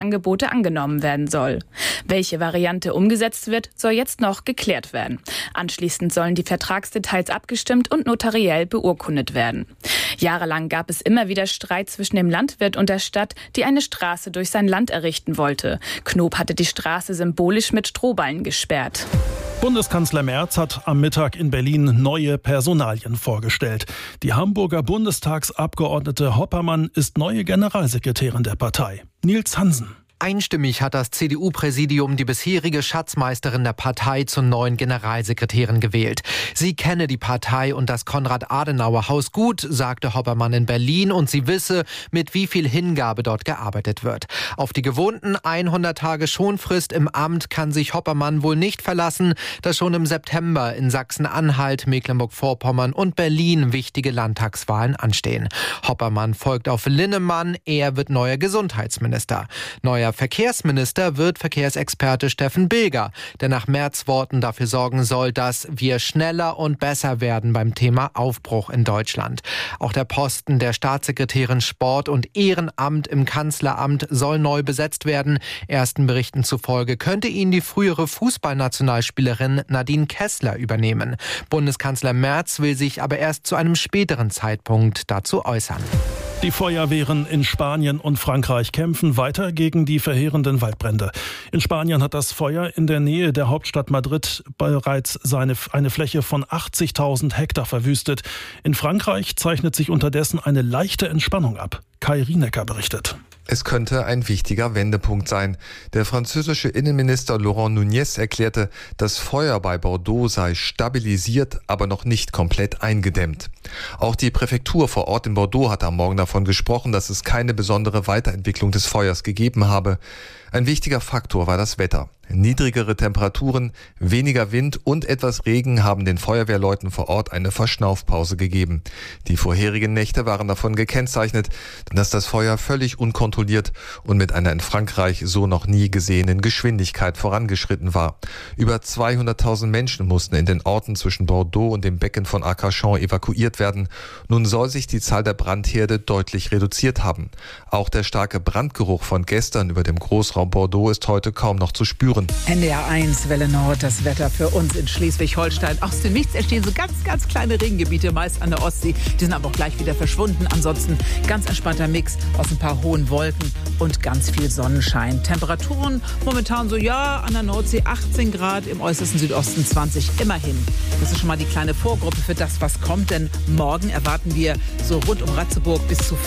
Angebote angenommen werden soll. Welche Variante umgesetzt wird, soll jetzt noch geklärt werden. Anschließend sollen die Vertragsdetails abgestimmt und notariell beurkundet werden. Jahrelang gab es immer wieder Streit zwischen dem Landwirt und der Stadt, die eine Straße durch sein Land errichten wollte. Knob hatte die Straße symbolisch mit Strohballen gesperrt. Bundeskanzler Merz hat am Mittag in Berlin neue Personalien vorgestellt. Die Hamburger Bundestagsabgeordnete Hoppermann ist neue Generalsekretärin der Partei. Nils Hansen. Einstimmig hat das CDU-Präsidium die bisherige Schatzmeisterin der Partei zur neuen Generalsekretärin gewählt. Sie kenne die Partei und das Konrad-Adenauer-Haus gut, sagte Hoppermann in Berlin, und sie wisse, mit wie viel Hingabe dort gearbeitet wird. Auf die gewohnten 100 Tage Schonfrist im Amt kann sich Hoppermann wohl nicht verlassen, da schon im September in Sachsen-Anhalt, Mecklenburg-Vorpommern und Berlin wichtige Landtagswahlen anstehen. Hoppermann folgt auf Linnemann, er wird neuer Gesundheitsminister. Neuer Verkehrsminister wird Verkehrsexperte Steffen Bilger, der nach Merz Worten dafür sorgen soll, dass wir schneller und besser werden beim Thema Aufbruch in Deutschland. Auch der Posten der Staatssekretärin Sport und Ehrenamt im Kanzleramt soll neu besetzt werden. Ersten Berichten zufolge könnte ihn die frühere Fußballnationalspielerin Nadine Kessler übernehmen. Bundeskanzler Merz will sich aber erst zu einem späteren Zeitpunkt dazu äußern. Die Feuerwehren in Spanien und Frankreich kämpfen weiter gegen die verheerenden Waldbrände. In Spanien hat das Feuer in der Nähe der Hauptstadt Madrid bereits eine Fläche von 80.000 Hektar verwüstet. In Frankreich zeichnet sich unterdessen eine leichte Entspannung ab. Kai Rienecker berichtet. Es könnte ein wichtiger Wendepunkt sein. Der französische Innenminister Laurent Nunez erklärte, das Feuer bei Bordeaux sei stabilisiert, aber noch nicht komplett eingedämmt. Auch die Präfektur vor Ort in Bordeaux hat am Morgen davon gesprochen, dass es keine besondere Weiterentwicklung des Feuers gegeben habe. Ein wichtiger Faktor war das Wetter. Niedrigere Temperaturen, weniger Wind und etwas Regen haben den Feuerwehrleuten vor Ort eine Verschnaufpause gegeben. Die vorherigen Nächte waren davon gekennzeichnet, dass das Feuer völlig unkontrolliert und mit einer in Frankreich so noch nie gesehenen Geschwindigkeit vorangeschritten war. Über 200.000 Menschen mussten in den Orten zwischen Bordeaux und dem Becken von Arcachon evakuiert werden. Nun soll sich die Zahl der Brandherde deutlich reduziert haben. Auch der starke Brandgeruch von gestern über dem Großraum Bordeaux ist heute kaum noch zu spüren. NDR 1, Welle Nord, das Wetter für uns in Schleswig-Holstein. Aus dem Nichts entstehen so ganz, ganz kleine Regengebiete, meist an der Ostsee. Die sind aber auch gleich wieder verschwunden. Ansonsten ganz entspannter Mix aus ein paar hohen Wolken und ganz viel Sonnenschein. Temperaturen momentan so, ja, an der Nordsee 18 Grad, im äußersten Südosten 20, immerhin. Das ist schon mal die kleine Vorgruppe für das, was kommt, denn morgen erwarten wir so rund um Ratzeburg bis zu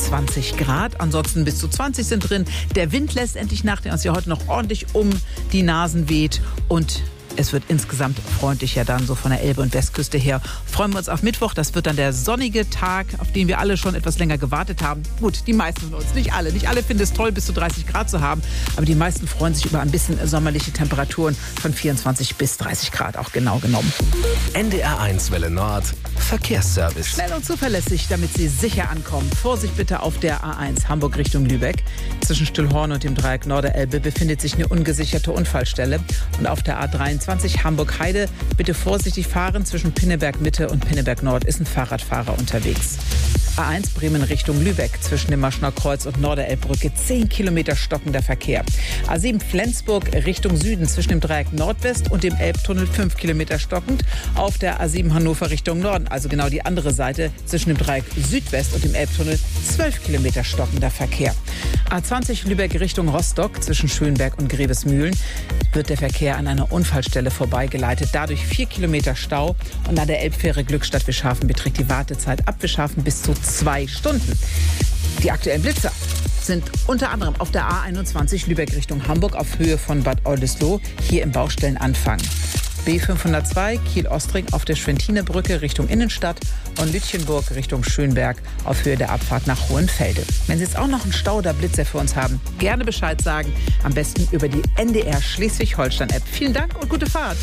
25 Grad. Ansonsten bis zu 20 sind drin. Der Wind lässt endlich nach, der uns ja heute noch ordentlich um die Nasen weht, und es wird insgesamt freundlicher dann so von der Elbe- und Westküste her. Freuen wir uns auf Mittwoch. Das wird dann der sonnige Tag, auf den wir alle schon etwas länger gewartet haben. Gut, die meisten von uns, nicht alle. Nicht alle finden es toll, bis zu 30 Grad zu haben. Aber die meisten freuen sich über ein bisschen sommerliche Temperaturen von 24 bis 30 Grad auch genau genommen. NDR 1 Welle Nord Verkehrsservice. Schnell und zuverlässig, damit Sie sicher ankommen. Vorsicht bitte auf der A1 Hamburg Richtung Lübeck. Zwischen Stillhorn und dem Dreieck Norderelbe befindet sich eine ungesicherte Unfallstelle. Und auf der A23 Hamburg-Heide bitte vorsichtig fahren. Zwischen Pinneberg Mitte und Pinneberg Nord ist ein Fahrradfahrer unterwegs. A1 Bremen Richtung Lübeck. Zwischen dem Maschner Kreuz und Norderelbbrücke 10 Kilometer stockender Verkehr. A7 Flensburg Richtung Süden. Zwischen dem Dreieck Nordwest und dem Elbtunnel 5 Kilometer stockend. Auf der A7 Hannover Richtung Norden, also genau die andere Seite, zwischen dem Dreieck Südwest und dem Elbtunnel 12 Kilometer stockender Verkehr. A20 Lübeck Richtung Rostock. Zwischen Schönberg und Grevesmühlen wird der Verkehr an einer Unfallstelle vorbeigeleitet. Dadurch 4 Kilometer Stau. Und an der Elbfähre Glückstadt-Wischhafen beträgt die Wartezeit ab Wischhafen bis zu 2 Stunden. Die aktuellen Blitzer sind unter anderem auf der A21 Lübeck Richtung Hamburg auf Höhe von Bad Oldesloe, hier im Baustellenanfang. B502 Kiel-Ostring auf der Schwentinebrücke Richtung Innenstadt und Lütchenburg Richtung Schönberg auf Höhe der Abfahrt nach Hohenfelde. Wenn Sie jetzt auch noch einen Stau oder Blitzer für uns haben, gerne Bescheid sagen. Am besten über die NDR Schleswig-Holstein-App. Vielen Dank und gute Fahrt.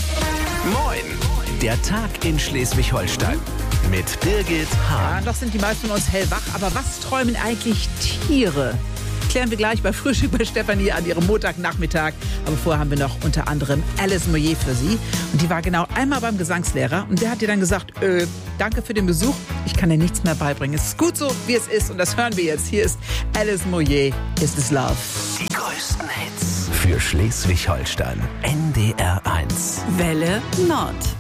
Moin, der Tag in Schleswig-Holstein mit Birgit Hahn. Ja, noch sind die meisten von uns hellwach, aber was träumen eigentlich Tiere? Klären wir gleich bei Frühstück bei Stefanie an ihrem Montagnachmittag. Aber vorher haben wir noch unter anderem Alice Moyer für Sie. Und die war genau einmal beim Gesangslehrer und der hat ihr dann gesagt, danke für den Besuch, Ich kann dir nichts mehr beibringen. Es ist gut so, wie es ist. Und das hören wir jetzt. Hier ist Alice Moyer, Is This Love. Die größten Hits für Schleswig-Holstein. NDR 1. Welle Nord.